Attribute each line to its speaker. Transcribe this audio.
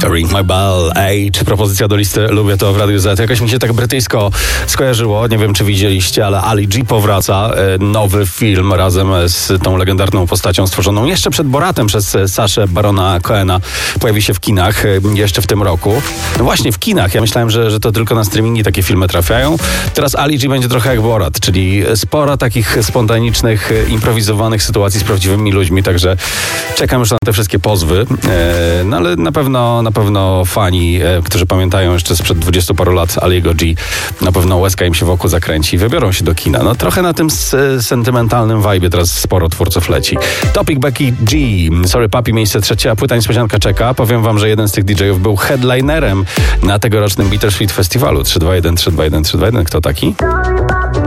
Speaker 1: Ring My Bell, Age, propozycja do listy Lubię to w Radiu Z. Jakoś mi się tak brytyjsko skojarzyło, nie wiem czy widzieliście, ale Ali G powraca, nowy film razem z tą legendarną postacią stworzoną jeszcze przed Boratem przez Saszę Barona Cohena. Pojawi się w kinach jeszcze w tym roku. No właśnie w kinach, ja myślałem, że to tylko na streamingi takie filmy trafiają. Teraz Ali G będzie trochę jak Borat, czyli sporo takich spontanicznych, improwizowanych sytuacji z prawdziwymi ludźmi, także czekam już na te wszystkie pozwy. No ale na pewno fani, którzy pamiętają jeszcze sprzed 20 paru lat Aliego G, na pewno łezka im się wokół zakręci i wybiorą się do kina. No trochę na tym sentymentalnym vibe'ie teraz sporo twórców leci. Topic Becky G, Sorry Papi, miejsce trzecie, a płyta niespodzianka czeka. Powiem wam, że jeden z tych DJ-ów był headlinerem na tegorocznym Bittersweet Festiwalu. 321, 321, 321. Kto taki?